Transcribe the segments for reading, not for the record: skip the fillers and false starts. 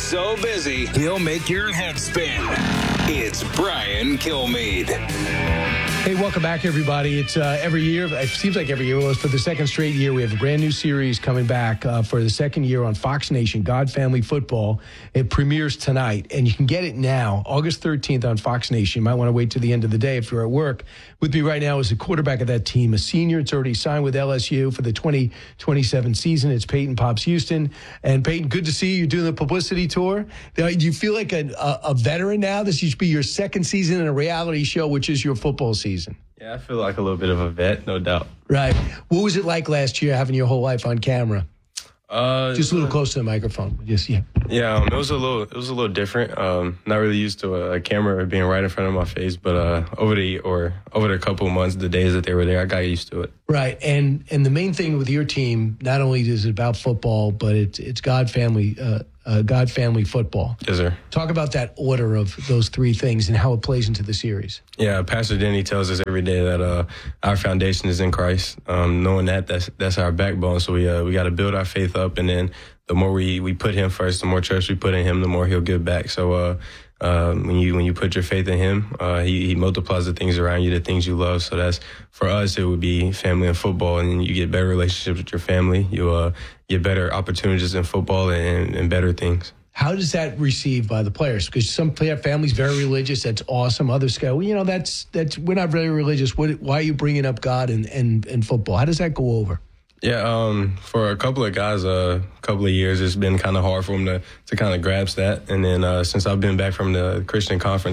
so busy, he'll make your head spin. It's Brian Kilmeade. Hey, welcome back, everybody. It's every year. It seems like every year. Well, it's for the second straight year. We have a brand new series coming back for the second year on Fox Nation, God Family Football. It premieres tonight, and you can get it now, August 13th on Fox Nation. You might want to wait till the end of the day if you're at work. With me right now is the quarterback of that team, a senior. It's already signed with LSU for the 2027 season. It's Peyton Pops Houston. And Peyton, good to see you. You're doing the publicity tour. Do you feel like a veteran now? This used to be your second season in a reality show, which is your football season. Yeah, I feel like a little bit of a vet, no doubt. Right. What was it like last year having your whole life on camera? Just a little close to the microphone. Yeah, it was a little different. Not really used to a camera being right in front of my face, but over the couple of months, the days that they were there, I got used to it. Right, and the main thing with your team, not only is it about football, but it's God Family Football. Yes, sir. Talk about that order of those three things and how it plays into the series. Yeah, Pastor Denny tells us every day that our foundation is in Christ. Knowing that's our backbone, so we got to build our faith up, and then the more we put Him first, the more trust we put in Him, the more He'll give back. So when you put your faith in Him, He multiplies the things around you, the things you love. So that's, for us, it would be family and football, and you get better relationships with your family. You get better opportunities in football and better things. How does that received by the players? Because some player families very religious. That's awesome. Others go, well, that's we're not very religious. Why are you bringing up God and football? How does that go over? Yeah, for a couple of guys, a couple of years, it's been kind of hard for them to kind of grasp that. And then since I've been back from the Christian conference,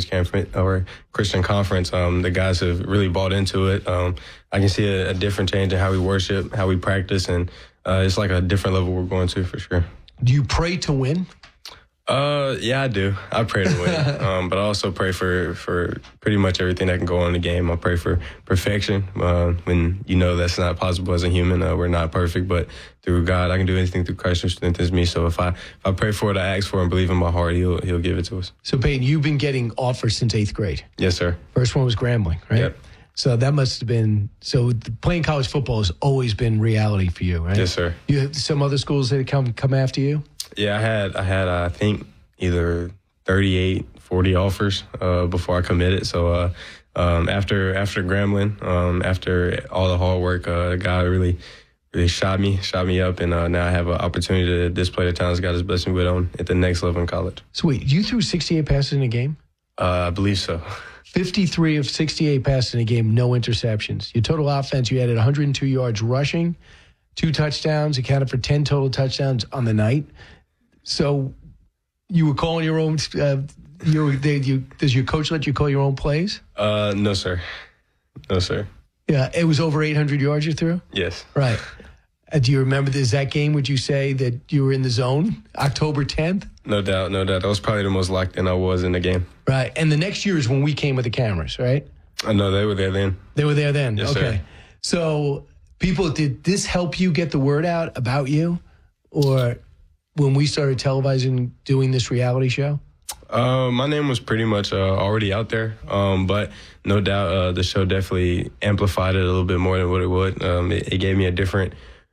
the guys have really bought into it. I can see a different change in how we worship, how we practice, and it's like a different level we're going to for sure. Do you pray to win? Yeah, I do. I pray to win, but I also pray for pretty much everything that can go on in the game. I pray for perfection when that's not possible as a human. We're not perfect, but through God, I can do anything through Christ who strengthens me. So if I pray for it, I ask for it and believe in my heart, He'll give it to us. So Peyton, you've been getting offers since 8th grade. Yes, sir. First one was Grambling, right? Yep. So that must have been, playing college football has always been reality for you, right? Yes, sir. You have some other schools that come after you? Yeah, I had I think either 38, 40 offers before I committed. So after Grambling, after all the hard work, God really shot me up, and now I have an opportunity to display the talents God has blessed me with at the next level in college. So wait, you threw 68 passes in a game? I believe so. 53 of 68 passes in a game, no interceptions. Your total offense, you added 102 yards rushing, 2 touchdowns, accounted for 10 total touchdowns on the night. So you were calling your own. Does your coach let you call your own plays? No, sir. No, sir. Yeah, it was over 800 yards you threw? Yes. Right. Do you remember that game? Would you say that you were in the zone, October 10th? No doubt. That was probably the most locked in I was in the game. Right. And the next year is when we came with the cameras, right? No, they were there then. They were there then? Yes, okay. Sir. So, did this help you get the word out about you? Or when we started televising, doing this reality show? My name was pretty much already out there, but no doubt the show definitely amplified it a little bit more than what it would. It gave me a different,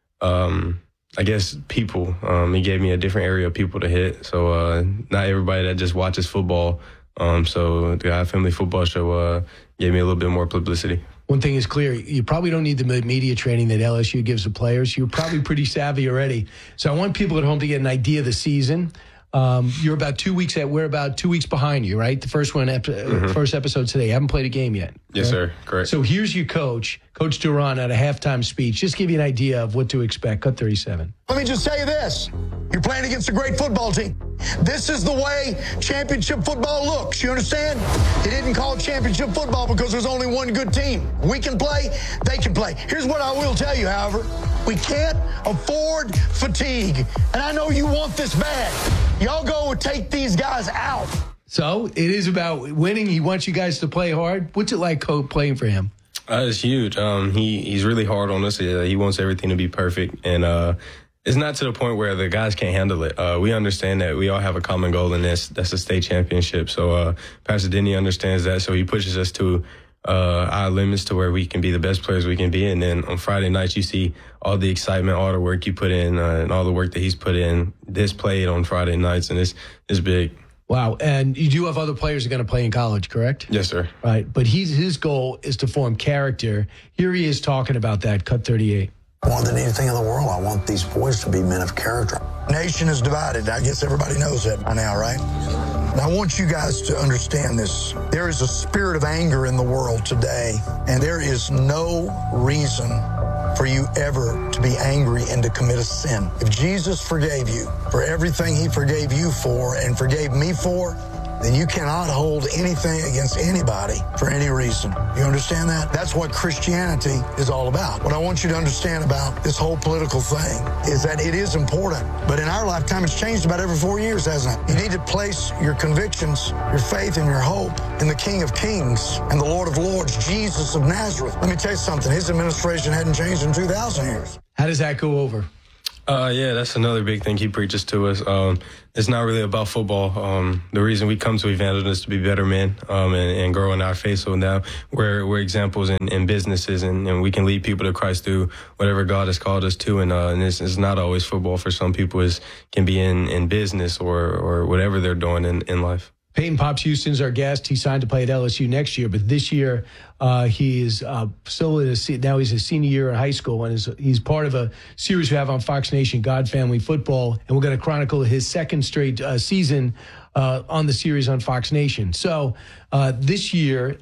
people. It gave me a different area of people to hit. So not everybody that just watches football. So the God Family Football Show gave me a little bit more publicity. One thing is clear, you probably don't need the media training that LSU gives the players. You're probably pretty savvy already. So I want people at home to get an idea of the season. We're about 2 weeks behind you, right? The first first episode today. You haven't played a game yet. Yes, sir. Correct. So here's your coach, Coach Duran, at a halftime speech. Just give you an idea of what to expect. Cut 37. Let me just tell you this. You're playing against a great football team. This is the way championship football looks. You understand? They didn't call it championship football because there's only one good team. We can play, they can play. Here's what I will tell you, however. We can't afford fatigue. And I know you want this bad. Y'all go take these guys out. So it is about winning. He wants you guys to play hard. What's it like playing for him? It's huge. He's really hard on us. He wants everything to be perfect. And it's not to the point where the guys can't handle it. We understand that we all have a common goal in this. That's a state championship. So Pastor Denny understands that. So he pushes us to our limits to where we can be the best players we can be. And then on Friday nights, you see all the excitement, all the work you put in, and all the work that he's put in displayed on Friday nights, and it's big. Wow. And you do have other players who are going to play in college, correct? Yes, sir. Right. But his goal is to form character. Here he is talking about that, cut 38. More than anything in the world, I want these boys to be men of character. Nation is divided. I guess everybody knows that by now, right? And I want you guys to understand this. There is a spirit of anger in the world today, and there is no reason for you ever to be angry and to commit a sin. If Jesus forgave you for everything he forgave you for and forgave me for, then you cannot hold anything against anybody for any reason. You understand that? That's what Christianity is all about. What I want you to understand about this whole political thing is that it is important, but in our lifetime, it's changed about every 4 years, hasn't it? You need to place your convictions, your faith, and your hope in the King of Kings and the Lord of Lords, Jesus of Nazareth. Let me tell you something. His administration hadn't changed in 2,000 years. How does that go over? Yeah, that's another big thing he preaches to us. It's not really about football. The reason we come to Evangelism is to be better men and grow in our faith. So now we're examples in businesses, and we can lead people to Christ through whatever God has called us to. And it's not always football. For some people, it can be in business or whatever they're doing in life. Peyton Pops Houston's our guest. He signed to play at LSU next year, but this year he is still now he's a senior year in high school, and he's part of a series we have on Fox Nation, God Family Football, and we're going to chronicle his second straight season on the series on Fox Nation. So this year,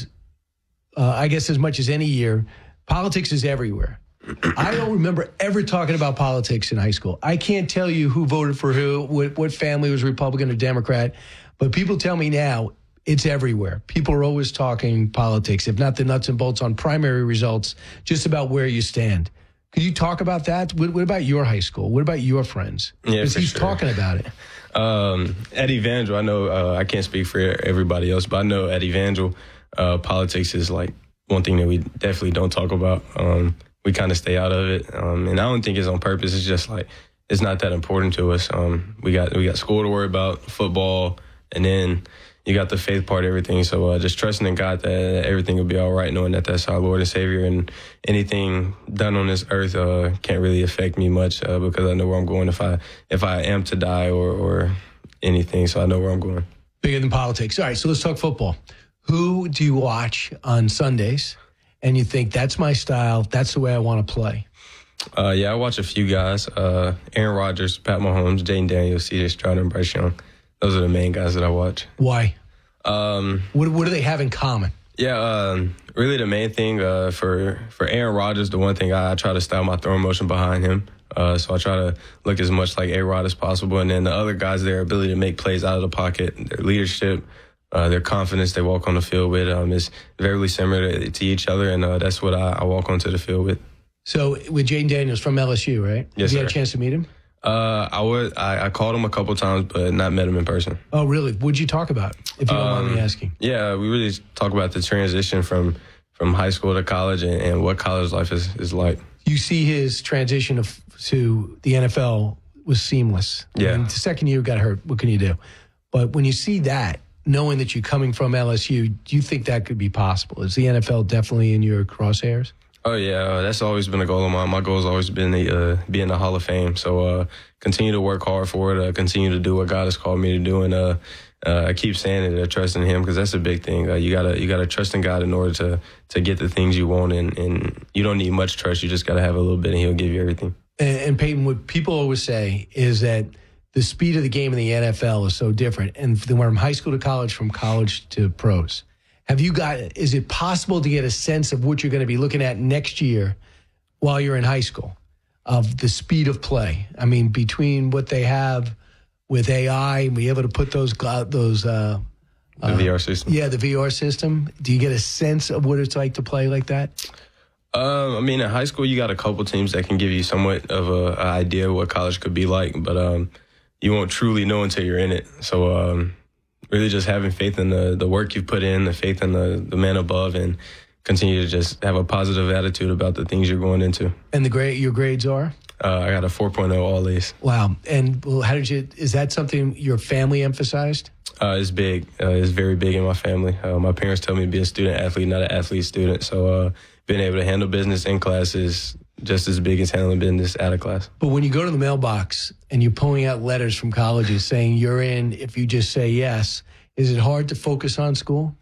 I guess as much as any year, politics is everywhere. I don't remember ever talking about politics in high school. I can't tell you who voted for who, what family was Republican or Democrat. But people tell me now it's everywhere. People are always talking politics, if not the nuts and bolts on primary results, just about where you stand. Could you talk about that? What about your high school? What about your friends? Yeah, because he's talking about it. At Evangel, I know I can't speak for everybody else, but I know at Evangel, politics is like one thing that we definitely don't talk about. We kind of stay out of it, and I don't think it's on purpose. It's just like it's not that important to us. We got school to worry about, football. And then you got the faith part of everything. So just trusting in God that everything will be all right, knowing that that's our Lord and Savior. And anything done on this earth can't really affect me much because I know where I'm going if I am to die or anything. So I know where I'm going. Bigger than politics. All right, so let's talk football. Who do you watch on Sundays and you think that's my style, that's the way I want to play? Yeah, I watch a few guys. Aaron Rodgers, Pat Mahomes, Jaden Daniels, C.J. Stroud, and Bryce Young. Those are the main guys that I watch. Why? What do they have in common? Yeah, really the main thing for Aaron Rodgers, the one thing I try to style my throwing motion behind him. So I try to look as much like A-Rod as possible. And then the other guys, their ability to make plays out of the pocket, their leadership, their confidence they walk on the field with is very similar to each other. And that's what I walk onto the field with. So with Jaden Daniels from LSU, right? Yes, sir. You had a chance to meet him? I called him a couple times, but not met him in person. Oh, really? What'd you talk about, if you don't mind me asking? Yeah, we really talk about the transition from high school to college and what college life is like. You see his transition to the NFL was seamless. Yeah. I mean, the second year got hurt. What can you do? But when you see that, knowing that you're coming from LSU, do you think that could be possible? Is the NFL definitely in your crosshairs? Oh, yeah. That's always been a goal of mine. My goal has always been to be in the Hall of Fame. So continue to work hard for it, continue to do what God has called me to do. And I keep saying it, trust in him, because that's a big thing. You gotta trust in God in order to get the things you want. And you don't need much trust. You just got to have a little bit, and he'll give you everything. And Peyton, what people always say is that the speed of the game in the NFL is so different. And from high school to college, from college to pros. Is it possible to get a sense of what you're going to be looking at next year while you're in high school of the speed of play? I mean, between what they have with AI and be able to put those the VR system. Yeah, the VR system. Do you get a sense of what it's like to play like that? I mean, in high school, you got a couple teams that can give you somewhat of an idea of what college could be like, but you won't truly know until you're in it. So, really just having faith in the work you've put in, the faith in the man above, and continue to just have a positive attitude about the things you're going into. And your grades are? I got a 4.0 all A's. Wow. And well, is that something your family emphasized? It's big. It's very big in my family. My parents tell me to be a student athlete, not an athlete student. So being able to handle business in class is just as big as handling business out of class. But when you go to the mailbox and you're pulling out letters from colleges saying you're in if you just say yes, is it hard to focus on school?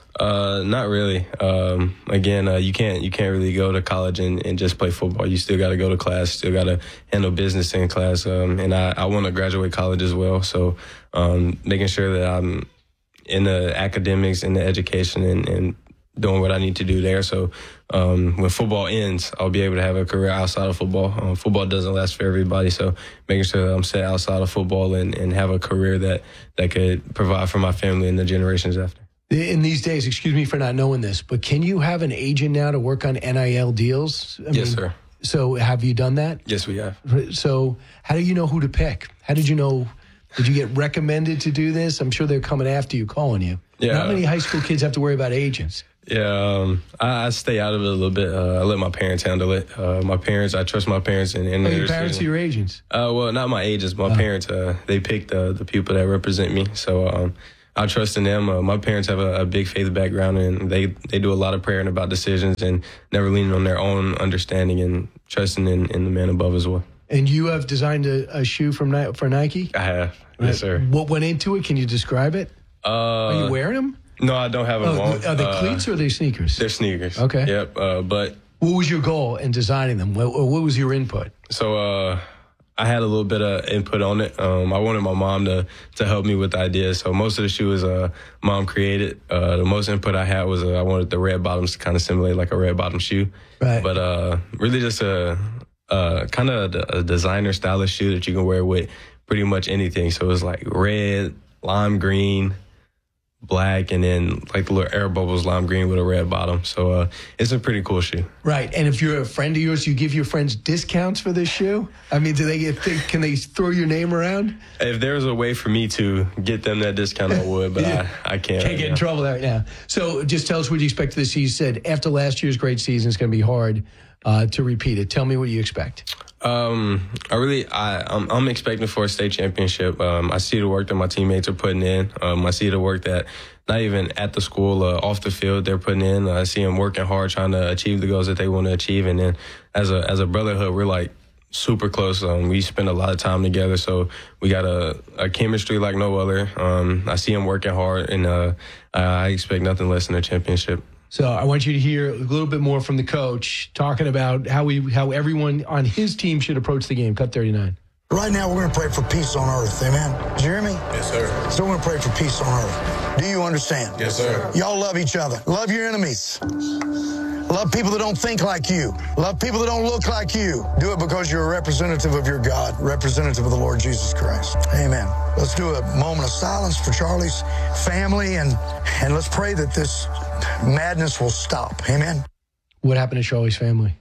Not really. Again, you can't really go to college and just play football. You still got to go to class, still got to handle business in class. And I want to graduate college as well. So making sure that I'm in the academics and the education and doing what I need to do there. So when football ends, I'll be able to have a career outside of football. Football doesn't last for everybody. So making sure that I'm set outside of football and have a career that could provide for my family and the generations after. In these days, excuse me for not knowing this, but can you have an agent now to work on NIL deals? Yes, sir. So have you done that? Yes, we have. So how do you know who to pick? How did you know? Did you get recommended to do this? I'm sure they're coming after you, calling you. Yeah. How many high school kids have to worry about agents? Yeah, I stay out of it a little bit. I let my parents handle it. I trust my parents. And your parents are your agents? Well, not my agents. My parents, they pick the people that represent me. So I trust in them. My parents have a big faith background, and they do a lot of praying about decisions and never leaning on their own understanding and trusting in the man above as well. And you have designed a shoe for Nike? I have. Yes, sir. What went into it? Can you describe it? Are you wearing them? No, I don't have them on. Are they cleats or are they sneakers? They're sneakers. Okay. Yep. But what was your goal in designing them? What was your input? So I had a little bit of input on it. I wanted my mom to help me with the idea. So most of the shoes mom created. The most input I had was I wanted the red bottoms to kind of simulate like a red bottom shoe. Right. But really just a kind of a designer stylish shoe that you can wear with pretty much anything. So it was like red, lime green, black, and then like the little air bubbles lime green with a red bottom. So it's a pretty cool shoe. Right. And if you're a friend of yours, you give your friends discounts for this shoe? I mean, can they throw your name around? If there was a way for me to get them that discount, I would, but yeah. I can't. Can't get in trouble right now. So just tell us what you expect this season. You said after last year's great season, it's going to be hard to repeat it. Tell me what you expect. I'm expecting for a state championship. I see the work that my teammates are putting in. I see the work that not even at the school, off the field, they're putting in. I see them working hard, trying to achieve the goals that they want to achieve. And then as a brotherhood, we're like super close. We spend a lot of time together, so we got a chemistry like no other. I see them working hard, and I expect nothing less than a championship. So I want you to hear a little bit more from the coach talking about how everyone on his team should approach the game. Cut 39. Right now, we're going to pray for peace on earth. Amen. Did you hear me? Yes, sir. So we're going to pray for peace on earth. Do you understand? Yes, sir. Y'all love each other. Love your enemies. Love people that don't think like you. Love people that don't look like you. Do it because you're a representative of your God, representative of the Lord Jesus Christ. Amen. Let's do a moment of silence for Charlie's family, and let's pray that this madness will stop. Amen. What happened to Charlie's family?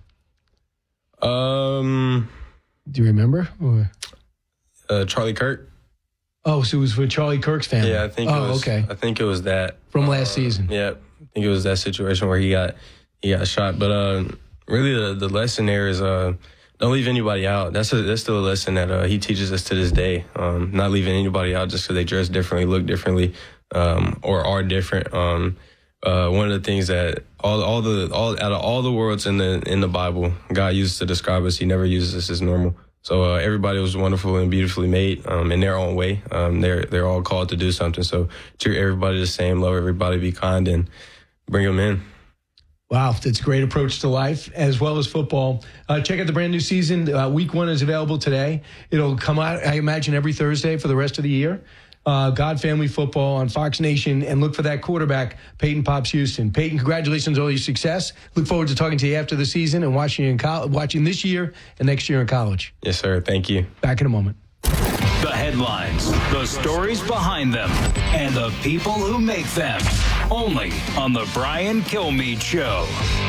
Do you remember? Charlie Kirk. Oh, so it was for Charlie Kirk's family. Yeah, I think. It was, okay. I think it was that from last season. Yeah, I think it was that situation where he got shot. But really, the lesson there is don't leave anybody out. That's still a lesson that he teaches us to this day. Not leaving anybody out just because they dress differently, look differently, or are different. One of the things that out of all the words in the Bible, God uses to describe us, He never uses us as normal. So everybody was wonderful and beautifully made in their own way. They're all called to do something. So treat everybody the same, love everybody, be kind, and bring them in. Wow, that's a great approach to life as well as football. Check out the brand new season. Week 1 is available today. It'll come out, I imagine, every Thursday for the rest of the year. God Family Football on Fox Nation, and look for that quarterback, Peyton Pops Houston. Peyton, congratulations on all your success. Look forward to talking to you after the season and watching you watching this year and next year in college. Yes, sir. Thank you. Back in a moment. The headlines, the stories behind them, and the people who make them. Only on The Brian Kilmeade Show.